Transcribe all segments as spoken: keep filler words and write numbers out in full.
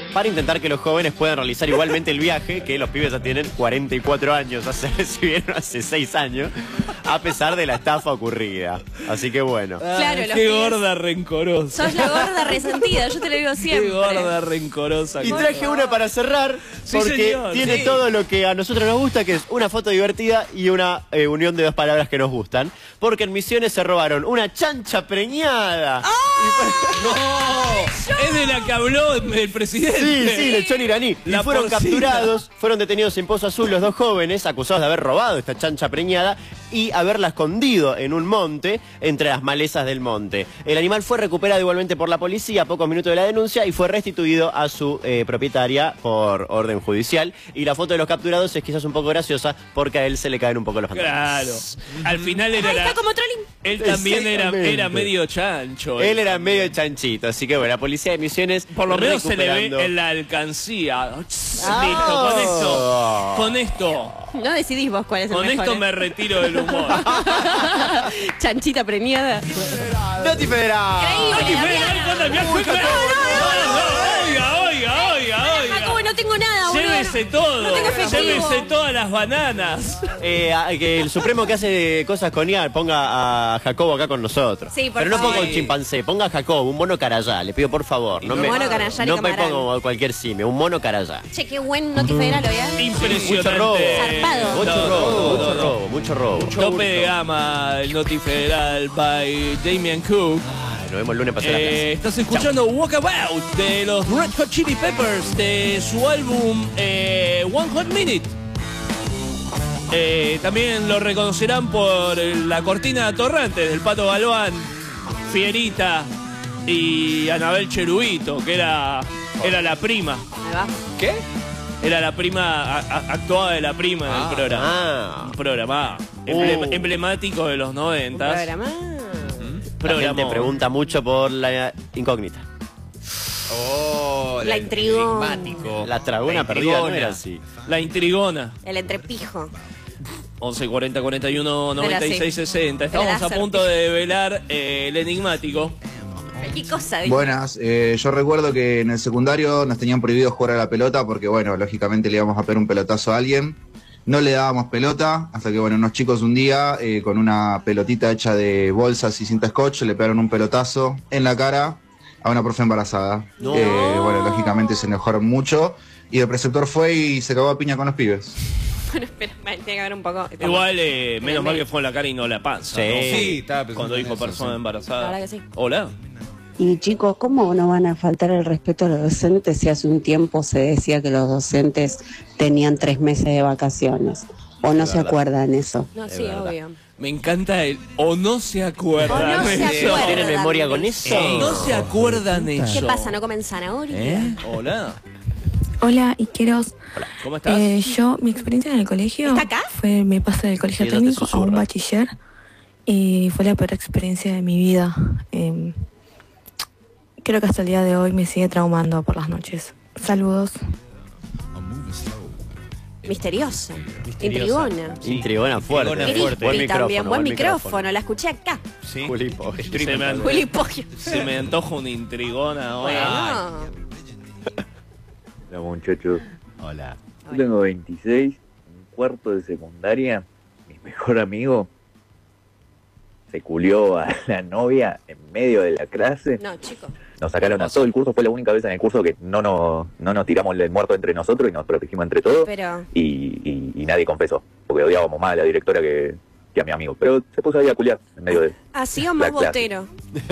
para intentar que los jóvenes puedan realizar igualmente el viaje, que los pibes ya tienen cuarenta y cuatro años, o sea, recibieron hace seis años, a pesar de la estafa ocurrida. Así que bueno. Claro, ah, qué gorda rencorosa. Sos la gorda resentida, yo te lo digo siempre. Qué gorda rencorosa. Y traje una para cerrar, porque sí, señor, tiene sí. todo lo que a nosotros nos gusta, que es una foto divertida y una eh, unión de dos palabras que nos gustan. Porque en Misiones se robaron una chancha preñada. ¡Oh! ¡No! Es de la que habló el presidente. Sí, sí, lechón iraní. La y fueron porcina. capturados, fueron detenidos en Pozo Azul los dos jóvenes, acusados de haber robado esta chancha preñada y haberla escondido en un monte, entre las malezas del monte. El animal fue recuperado igualmente por la policía a pocos minutos de la denuncia y fue restituido a su eh, propietaria por orden judicial. Y la foto de los capturados es quizás un poco graciosa porque a él se le caen un poco los pantalones. Claro. Al final era... Ahí la- está como trolling. Él también era, Exactamente. era medio chancho. Él era medio chanchito, así que bueno, la policía de Misiones Por lo menos se le recuperando- ve en la alcancía. Ah. Listo, con esto. Con esto. No decidís vos cuál es el Con mejor. esto ¿eh? me retiro del humor. Chanchita premiada. Noti Federal. Increíble. Noti Federal contra el viaje. Oiga, oiga, oiga, Jacobo, oiga. no tengo nada, boludo. Llévese todo. No tengo efectivo. Llévese todas las bananas. Eh, a- que el Supremo que hace cosas con I A ponga a Jacobo acá con nosotros. Sí, por Pero no favor. ponga un chimpancé, ponga a Jacobo, un mono carayá, le pido por favor. No Un me, mono carayá y no me camarán. pongo cualquier simio, un mono carayá. Che, qué buen Noti Federal hoy, ¿eh? Impresionante. Mucho robo. Zarpado. Mucho No, robo, no, mucho no. robo, mucho robo. Tope de gama, el Noti Federal by Damian Cook. Ay, nos vemos el lunes pasado. Eh, estás escuchando Walkabout de los Red Hot Chili Peppers de su álbum eh, One Hot Minute. Eh, también lo reconocerán por la cortina atorrante del Pato Galván, Fierita y Anabel Cherubito, que era, era la prima. Ahí va. ¿Qué? Era la prima, a- a- actuaba de la prima en el programa. Ah, Un programa emblema- Uh. emblemático de los Un noventas. programa. la gente Programón. pregunta mucho por la incógnita. Oh, La intrigó. enigmático. La tragona La perdida no intrigona. era así. La intrigona. El entrepijo. once cuarenta cuarenta y uno noventa y seis Era así. sesenta. Estamos Era a láser. punto de develar eh, el enigmático. ¿Qué cosa? dijo? Buenas, eh, yo recuerdo que en el secundario nos tenían prohibido jugar a la pelota porque, bueno, lógicamente le íbamos a pegar un pelotazo a alguien. No le dábamos pelota, hasta que, bueno, unos chicos un día, eh, con una pelotita hecha de bolsas y cinta scotch, le pegaron un pelotazo en la cara a una profe embarazada. No. Eh, bueno, lógicamente se enojaron mucho y el preceptor fue y se cagó a piña con los pibes. Bueno, espera, tiene que haber un poco. Igual, eh, menos mal que fue en la cara y no la panza. Sí. ¿no? Sí, estaba pensando Cuando en dijo eso, persona sí. embarazada. La verdad que sí. Hola. Y chicos, ¿cómo no van a faltar el respeto a los docentes si hace un tiempo se decía que los docentes tenían tres meses de vacaciones? ¿O no Es se verdad. acuerdan eso? No, sí, verdad. obvio. Me encanta el o no se acuerdan. O no se eso. acuerdan. ¿Tienen memoria con eso? O no se acuerdan eso. ¿Qué pasa? ¿No comen zanahoria? ¿Eh? Hola. Hola, Iqueros. ¿Cómo estás? Eh, yo, mi experiencia en el colegio ¿Está acá? fue, me pasé del colegio Sí, no te técnico a un susurra. bachiller y fue la peor experiencia de mi vida. Eh, creo que hasta el día de hoy me sigue traumando por las noches. Saludos. Misteriosa. Misteriosa. Intrigona. Intrigona fuerte. Intrigona Crispy fuerte. Buen también. micrófono, Buen micrófono. La escuché acá. Sí. Juli Pollo. Se me, an- Juli Pollo. se me antoja una intrigona ahora. Bueno. Hola muchachos, Hola. yo tengo veintiséis, un cuarto de secundaria, mi mejor amigo se culió a la novia en medio de la clase, No, chicos. nos sacaron a todo el curso, fue la única vez en el curso que no nos, no nos tiramos el muerto entre nosotros y nos protegimos entre todos Pero. y, y, y nadie confesó, porque odiábamos más a la directora que, que a mi amigo, pero se puso ahí a culiar en medio de... Así o más La clase. botero.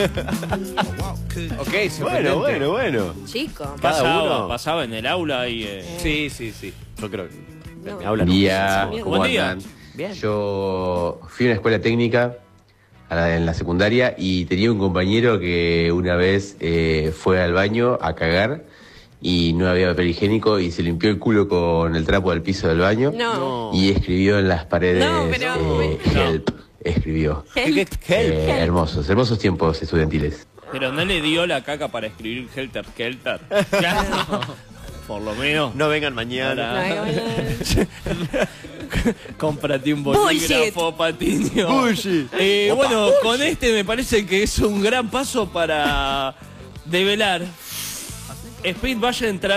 Ok, Bueno, sorprendente. bueno, bueno. Chico. Cada Pasaba, uno. pasaba en el aula y... eh, Sí, sí, sí. Yo creo que No. me hablan. Buen día, Buen ¿cómo día. andan? Bien. Yo fui a una escuela técnica a la- en la secundaria y tenía un compañero que una vez eh, fue al baño a cagar y no había papel higiénico y se limpió el culo con el trapo del piso del baño No. y escribió en las paredes No, pero- eh, help, escribió. Help. Eh, hermosos, hermosos tiempos estudiantiles. Pero no le dio la caca para escribir Helter Skelter. Claro. Por lo menos. No vengan mañana. No, no, no. Cómprate un Bullshit. bolígrafo, Patiño. Bullshit. Eh, Opa, bueno, bullshit. con este me parece que es un gran paso para develar. Speed vaya a entrar.